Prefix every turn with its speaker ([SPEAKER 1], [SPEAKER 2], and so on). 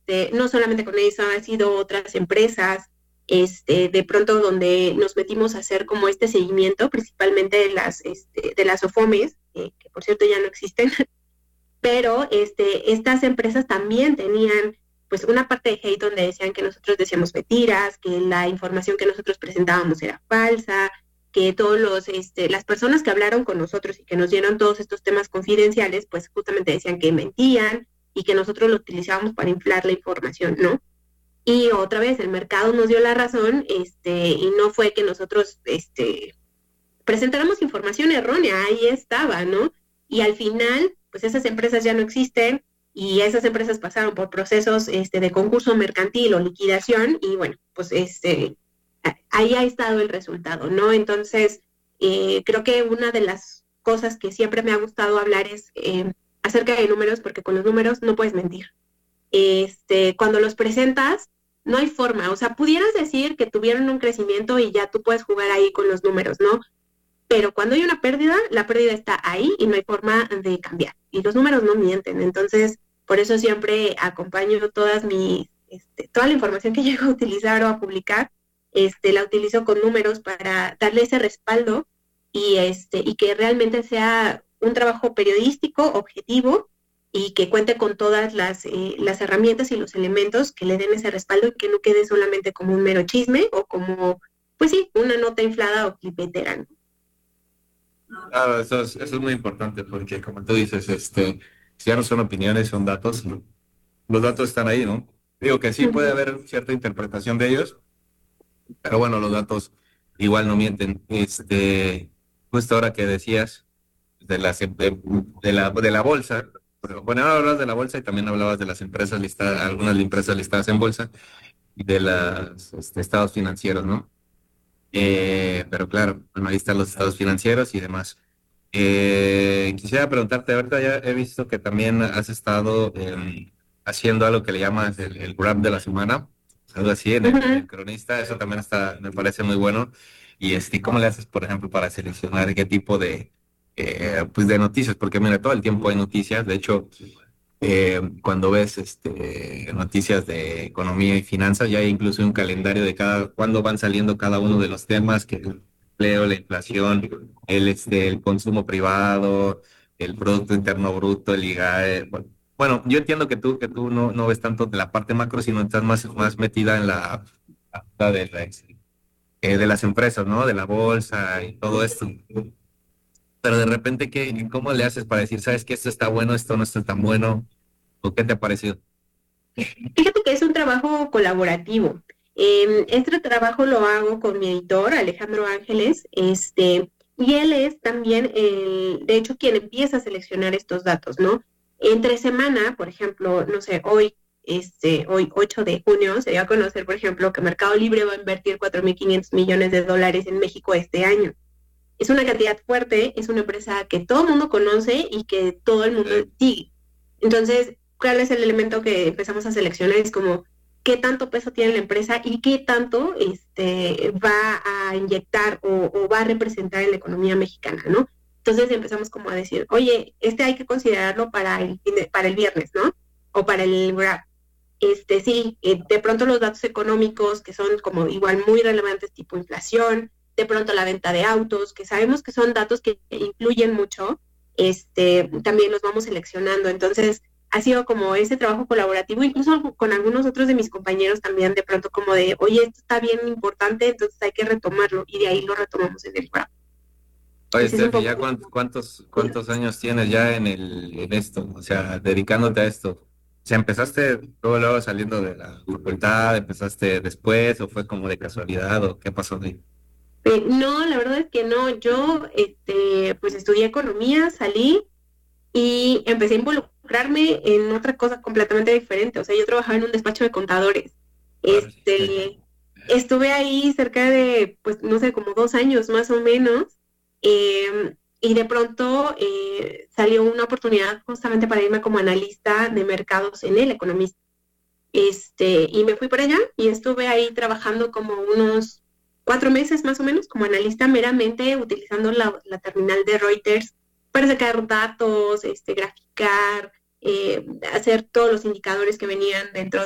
[SPEAKER 1] no solamente con eso, han sido otras empresas, de pronto donde nos metimos a hacer como este seguimiento, principalmente de las OFOMES, que por cierto ya no existen, pero estas empresas también tenían pues una parte de hate donde decían que nosotros decíamos mentiras, que la información que nosotros presentábamos era falsa, que las personas que hablaron con nosotros y que nos dieron todos estos temas confidenciales, pues justamente decían que mentían y que nosotros lo utilizábamos para inflar la información, ¿no? Y otra vez el mercado nos dio la razón, y no fue que nosotros, presentáramos información errónea, ahí estaba, ¿no? Y al final, pues esas empresas ya no existen y esas empresas pasaron por procesos de concurso mercantil o liquidación y bueno, pues ahí ha estado el resultado, ¿no? Entonces, creo que una de las cosas que siempre me ha gustado hablar es acerca de números, porque con los números no puedes mentir. Cuando los presentas, no hay forma, o sea, pudieras decir que tuvieron un crecimiento y ya tú puedes jugar ahí con los números, ¿no? Pero cuando hay una pérdida, la pérdida está ahí y no hay forma de cambiar. Y los números no mienten. Entonces, por eso siempre acompaño toda la información que llego a utilizar o a publicar, la utilizo con números para darle ese respaldo y que realmente sea un trabajo periodístico, objetivo, y que cuente con todas las herramientas y los elementos que le den ese respaldo y que no quede solamente como un mero chisme o como, pues sí, una nota inflada o clipetera, ¿no?
[SPEAKER 2] Claro, eso es muy importante porque como tú dices, si ya no son opiniones, son datos, los datos están ahí, ¿no? Digo que sí puede
[SPEAKER 1] Uh-huh.
[SPEAKER 2] haber cierta interpretación de ellos, pero bueno, los datos igual no mienten. Justo ahora que decías de la bolsa, pero, bueno, ahora hablas de la bolsa y también hablabas de las empresas listadas, algunas empresas listadas en bolsa y de los estados financieros, ¿no? Pero claro, bueno, ahí están los estados financieros y demás. Quisiera preguntarte, ahorita ya he visto que también has estado haciendo algo que le llamas el grab de la semana, algo así en el
[SPEAKER 1] Uh-huh.
[SPEAKER 2] cronista, eso también me parece muy bueno. Y ¿cómo le haces, por ejemplo, para seleccionar qué tipo pues de noticias? Porque mira, todo el tiempo hay noticias, de hecho, cuando ves noticias de economía y finanzas, ya hay incluso un calendario de cuándo van saliendo cada uno de los temas, que el empleo, la inflación, el consumo privado, el Producto Interno Bruto, el IGAE. Bueno, yo entiendo que tú no ves tanto de la parte macro, sino estás más metida en la de las empresas, ¿no? De la bolsa y todo esto. Pero de repente, ¿cómo le haces para decir, sabes que esto está bueno, esto no está tan bueno? ¿O qué te ha parecido?
[SPEAKER 1] Fíjate que es un trabajo colaborativo. Este trabajo lo hago con mi editor, Alejandro Ángeles, y él es también, de hecho, quien empieza a seleccionar estos datos, ¿no? Entre semana, por ejemplo, no sé, hoy 8 de junio, se dio a conocer, por ejemplo, que Mercado Libre va a invertir 4.500 millones de dólares en México este año. Es una cantidad fuerte, es una empresa que todo el mundo conoce y que todo el mundo sigue. Entonces, ¿cuál es el elemento que empezamos a seleccionar? Es como qué tanto peso tiene la empresa y qué tanto va a inyectar o va a representar en la economía mexicana, ¿no? Entonces empezamos como a decir, oye, hay que considerarlo para el viernes, ¿no? O para el Grab. Sí, de pronto los datos económicos que son como igual muy relevantes, tipo inflación, de pronto la venta de autos, que sabemos que son datos que influyen mucho, también los vamos seleccionando. Entonces, ha sido como ese trabajo colaborativo, incluso con algunos otros de mis compañeros también, de pronto como de, oye, esto está bien importante, entonces hay que retomarlo, y de ahí lo retomamos en el graph.
[SPEAKER 2] Oye,
[SPEAKER 1] Ese es un
[SPEAKER 2] Steffi,
[SPEAKER 1] poco...
[SPEAKER 2] ¿ya cuántos años tienes ya en esto? O sea, dedicándote a esto. O sea, ¿empezaste luego saliendo de la facultad? ¿Empezaste después o fue como de casualidad o qué pasó de ahí?
[SPEAKER 1] No, la verdad es que no. Yo, pues estudié economía, salí y empecé a involucrarme en otra cosa completamente diferente. O sea, yo trabajaba en un despacho de contadores.
[SPEAKER 2] Órale.
[SPEAKER 1] Estuve ahí cerca de, pues, no sé, como 2 años más o menos, y de pronto salió una oportunidad justamente para irme como analista de mercados en El Economista. Y me fui para allá y estuve ahí trabajando como unos 4 meses más o menos como analista meramente utilizando la terminal de Reuters para sacar datos, graficar, hacer todos los indicadores que venían dentro